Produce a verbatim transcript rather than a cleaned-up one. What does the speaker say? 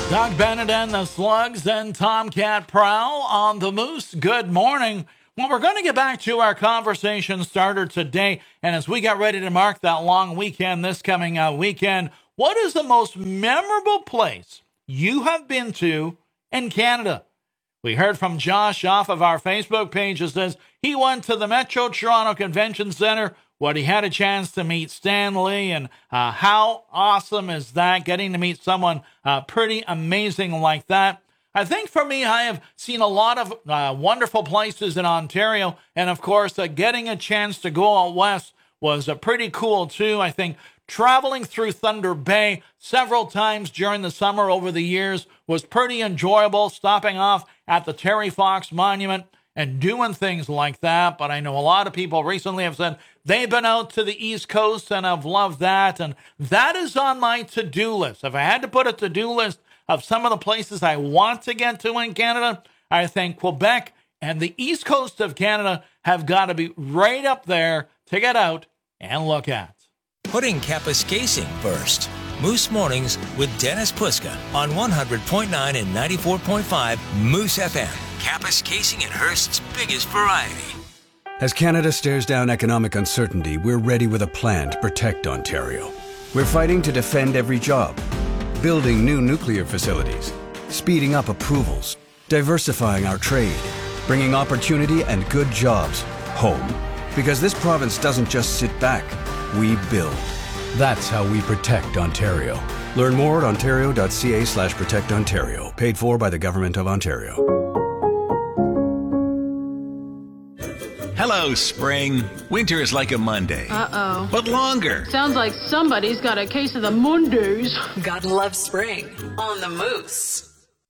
Doug Bennett and the Slugs and Tomcat Prowl on the Moose. Good morning. Well, we're going to get back to our conversation starter today. And as we get ready to mark that long weekend, this coming uh, weekend, what is the most memorable place you have been to in Canada? We heard from Josh off of our Facebook page that says he went to the Metro Toronto Convention Center, what he had a chance to meet Stan Lee, and uh, how awesome is that, getting to meet someone uh, pretty amazing like that. I think for me, I have seen a lot of uh, wonderful places in Ontario, and of course, uh, getting a chance to go out west was uh, pretty cool too. I think traveling through Thunder Bay several times during the summer over the years was pretty enjoyable, stopping off at the Terry Fox Monument and doing things like that. But I know a lot of people recently have said they've been out to the East Coast and have loved that. And that is on my to-do list. If I had to put a to-do list of some of the places I want to get to in Canada, I think Quebec and the East Coast of Canada have got to be right up there to get out and look at. Putting Kapuskasing first. Moose Mornings with Dennis Puska on one hundred point nine and ninety-four point five Moose F M. Kapuskasing and Hearst's biggest variety. As Canada stares down economic uncertainty, we're ready with a plan to protect Ontario. We're fighting to defend every job, building new nuclear facilities, speeding up approvals, diversifying our trade, bringing opportunity and good jobs home. Because this province doesn't just sit back, we build. That's how we protect Ontario. Learn more at ontario.ca slash protect Ontario. Paid for by the Government of Ontario. Hello, spring. Winter is like a Monday. Uh-oh. But longer. Sounds like somebody's got a case of the Mondays. God loves spring on the Moose.